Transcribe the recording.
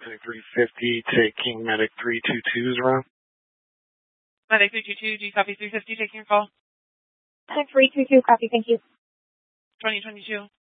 Pacific 350, taking Medic 322's around. Medic 322, do you copy 350, taking your call? Medic 322, copy, thank you. 2022.